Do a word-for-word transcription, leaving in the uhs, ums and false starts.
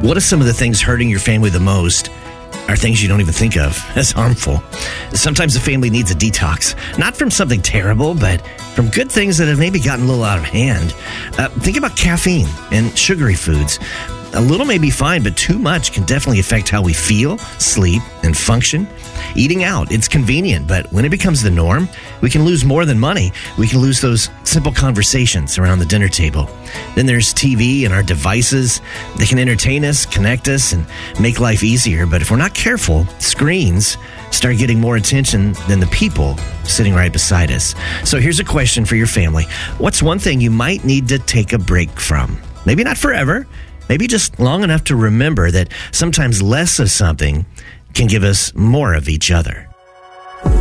What are some of the things hurting your family the most are things you don't even think of as harmful? Sometimes the family needs a detox, not from something terrible, but from good things that have maybe gotten a little out of hand. Uh, think about caffeine and sugary foods. A little may be fine, but too much can definitely affect how we feel, sleep, and function. Eating out, it's convenient, but when it becomes the norm, we can lose more than money. We can lose those simple conversations around the dinner table. Then there's T V and our devices. They can entertain us, connect us, and make life easier. But if we're not careful, screens start getting more attention than the people sitting right beside us. So here's a question for your family. What's one thing you might need to take a break from? Maybe not forever. Maybe just long enough to remember that sometimes less of something can give us more of each other.